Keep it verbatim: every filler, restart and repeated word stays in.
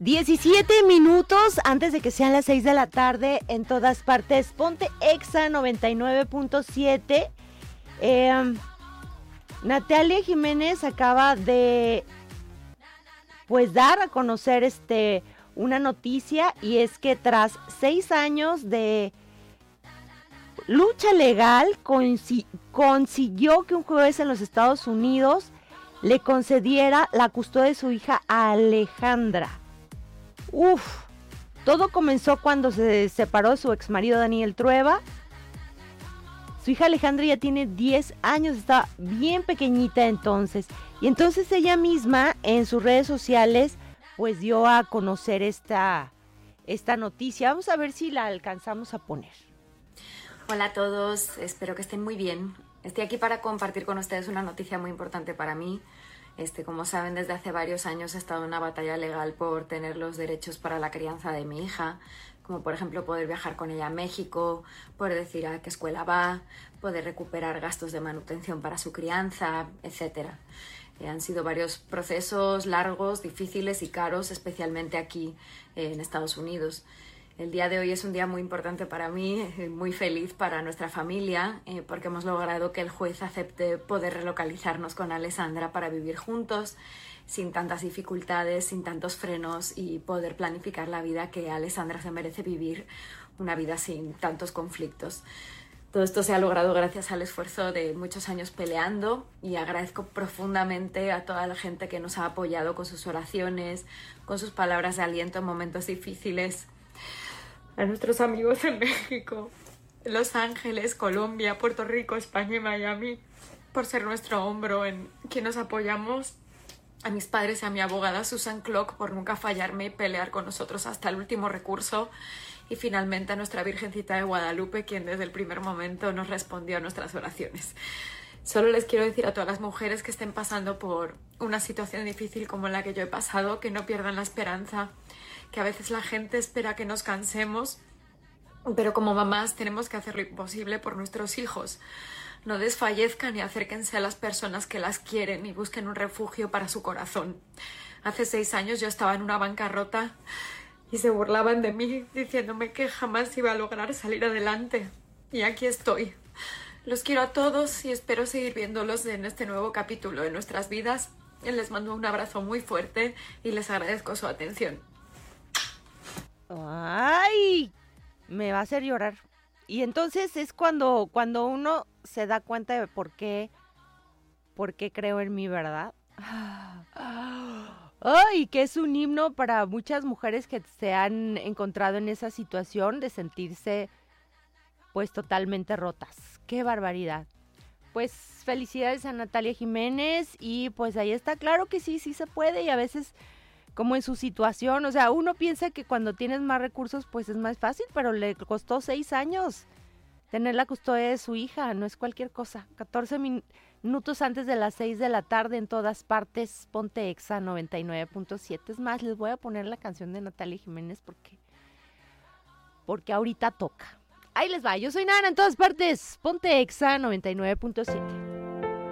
diecisiete minutos antes de que sean las seis de la tarde en todas partes. Ponte Exa noventa y nueve punto siete. Eh, Natalia Jiménez acaba de pues dar a conocer este una noticia, y es que tras seis años de lucha legal consi- consiguió que un juez en los Estados Unidos le concediera la custodia de su hija Alejandra. Uf, todo comenzó cuando se separó de su exmarido Daniel Trueba. Su hija Alejandra ya tiene diez años, estaba bien pequeñita entonces. Y entonces ella misma en sus redes sociales pues dio a conocer esta, esta noticia. Vamos a ver si la alcanzamos a poner. Hola a todos, espero que estén muy bien. Estoy aquí para compartir con ustedes una noticia muy importante para mí. Este, como saben, desde hace varios años he estado en una batalla legal por tener los derechos para la crianza de mi hija, como por ejemplo poder viajar con ella a México, poder decir a qué escuela va, poder recuperar gastos de manutención para su crianza, etcétera. Eh, han sido varios procesos largos, difíciles y caros, especialmente aquí eh, en Estados Unidos. El día de hoy es un día muy importante para mí, muy feliz para nuestra familia, eh, porque hemos logrado que el juez acepte poder relocalizarnos con Alessandra para vivir juntos, sin tantas dificultades, sin tantos frenos, y poder planificar la vida que Alessandra se merece vivir, una vida sin tantos conflictos. Todo esto se ha logrado gracias al esfuerzo de muchos años peleando, y agradezco profundamente a toda la gente que nos ha apoyado con sus oraciones, con sus palabras de aliento en momentos difíciles. A nuestros amigos en México, Los Ángeles, Colombia, Puerto Rico, España y Miami, por ser nuestro hombro en quien nos apoyamos. A mis padres y a mi abogada Susan Clock por nunca fallarme y pelear con nosotros hasta el último recurso. Y finalmente a nuestra Virgencita de Guadalupe, quien desde el primer momento nos respondió a nuestras oraciones. Solo les quiero decir a todas las mujeres que estén pasando por una situación difícil como la que yo he pasado, que no pierdan la esperanza, que a veces la gente espera que nos cansemos, pero como mamás tenemos que hacer lo imposible por nuestros hijos. No desfallezcan y acérquense a las personas que las quieren y busquen un refugio para su corazón. Hace seis años yo estaba en una bancarrota y se burlaban de mí, diciéndome que jamás iba a lograr salir adelante. Y aquí estoy. Los quiero a todos y espero seguir viéndolos en este nuevo capítulo de nuestras vidas. Les mando un abrazo muy fuerte y les agradezco su atención. ¡Ay! Me va a hacer llorar. Y entonces es cuando, cuando uno se da cuenta de por qué, por qué creo en mí, ¿verdad? ¡Ay! Que es un himno para muchas mujeres que se han encontrado en esa situación de sentirse pues totalmente rotas. ¡Qué barbaridad! Pues felicidades a Natalia Jiménez, y pues ahí está, claro que sí, sí se puede, y a veces como en su situación, o sea, uno piensa que cuando tienes más recursos pues es más fácil, pero le costó seis años tener la custodia de su hija, no es cualquier cosa. catorce min- minutos antes de las seis de la tarde en todas partes, ponte Exa noventa y nueve punto siete. Es más, les voy a poner la canción de Natalia Jiménez porque, porque ahorita toca. Ahí les va, yo soy Nana en todas partes, ponte Exa noventa y nueve punto siete.